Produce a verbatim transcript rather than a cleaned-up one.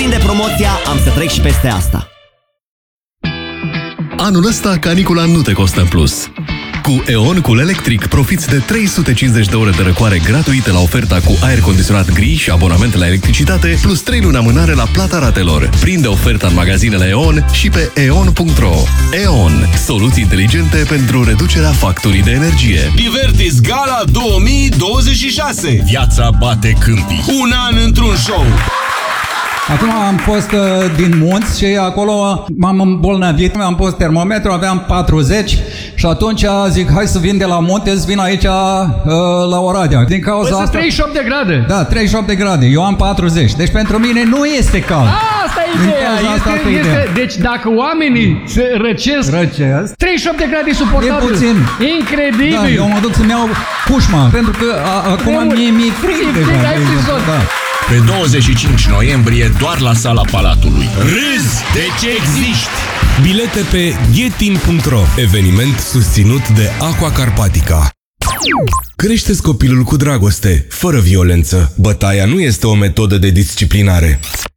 prinde promoția, am să trec și peste asta. Anul ăsta, canicula nu te costă în plus. Cu E.ON Cool Electric profiți de trei sute cincizeci de ore de răcoare gratuite la oferta cu aer condiționat gri și abonamente la electricitate, plus trei luni amânare la plata ratelor. Prinde oferta în magazinele E.ON și pe e on punct ro. E.ON. Soluții inteligente pentru reducerea facturii de energie. Divertis Gala două mii douăzeci și șase. Viața bate câmpii. Un an într-un show. Acum am fost uh, din munți și acolo m-am îmbolnăvit, am pus termometru, aveam patruzeci și atunci zic, hai să vin de la munte, să vin aici uh, la Oradea. Din cauza păi asta... treizeci și opt de grade. Da, treizeci și opt de grade, eu am patruzeci, deci pentru mine nu este cald. Asta e ideea, asta, este, asta este, ideea. deci dacă oamenii se răcesc, răcesc, treizeci și opt de grade e suportabil. E puțin. Incredibil. Da, eu mă duc să-mi iau pușma, pentru că a, acum mie mi-e frig deja. Da. Pe douăzeci și cinci noiembrie, doar la Sala Palatului. Râzi de ce existi! Bilete pe ghetin punct ro. Eveniment susținut de Aqua Carpatica. Crește-ți copilul cu dragoste, fără violență. Bătaia nu este o metodă de disciplinare.